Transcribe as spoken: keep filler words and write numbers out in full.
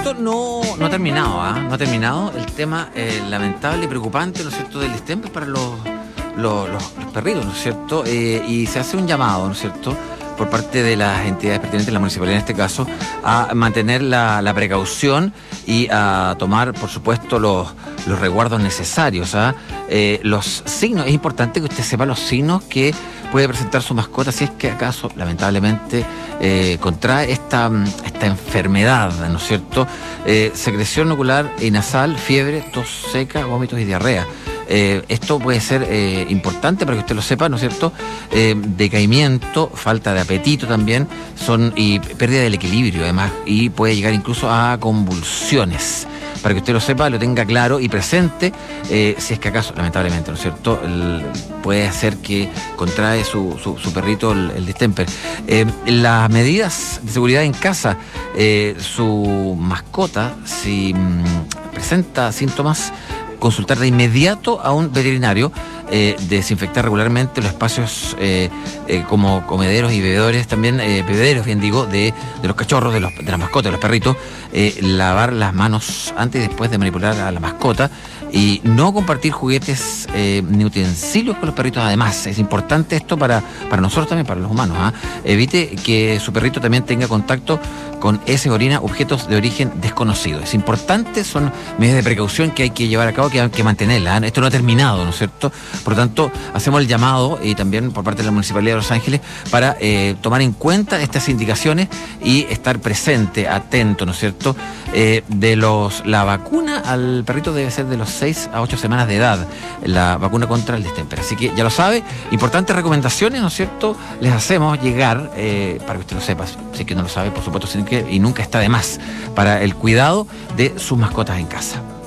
esto no, no ha terminado, ¿eh? No ha terminado el tema eh, lamentable y preocupante, ¿no es cierto?, del distemper para los, los, los, los perritos, ¿no es cierto? Eh, y se hace un llamado, ¿no es cierto?, por parte de las entidades pertinentes, la municipalidad en este caso, a mantener la, la precaución y a tomar, por supuesto, los, los resguardos necesarios. ¿Ah? Eh, los signos, es importante que usted sepa los signos que puede presentar su mascota si es que acaso, lamentablemente, eh, contrae esta, esta enfermedad, ¿no es cierto? Eh, secreción ocular y nasal, fiebre, tos seca, vómitos y diarrea. Eh, esto puede ser eh, importante para que usted lo sepa, ¿no es cierto? Eh, decaimiento, falta de apetito también, son y pérdida del equilibrio además, y puede llegar incluso a convulsiones. Para que usted lo sepa, lo tenga claro y presente, eh, si es que acaso, lamentablemente, ¿no es cierto?, el, puede ser que contrae su, su, su perrito el, el distemper. Eh, las medidas de seguridad en casa, eh, su mascota, si mmm, presenta síntomas, consultar de inmediato a un veterinario, eh, desinfectar regularmente los espacios eh, eh, como comederos y bebedores, también eh, bebederos, bien digo, de, de los cachorros, de, los, de las mascotas, de los perritos, eh, lavar las manos antes y después de manipular a la mascota y no compartir juguetes eh, ni utensilios con los perritos. Además, es importante esto para, para nosotros también, para los humanos. ¿eh? Evite que su perrito también tenga contacto con heces, orina, objetos de origen desconocido. Es importante, son medidas de precaución que hay que llevar a cabo, que hay que mantenerla. ¿eh? Esto no ha terminado, ¿no es cierto? Por lo tanto, hacemos el llamado, y también por parte de la Municipalidad de Los Ángeles, para eh, tomar en cuenta estas indicaciones y estar presente, atento, ¿no es cierto? Eh, de los la vacuna al perrito debe ser de los seis a ocho semanas de edad, la vacuna contra el distemper. Así que ya lo sabe, importantes recomendaciones, ¿no es cierto? Les hacemos llegar, eh, para que usted lo sepa, si es que no lo sabe, por supuesto, sin que, y nunca está de más, para el cuidado de sus mascotas en casa.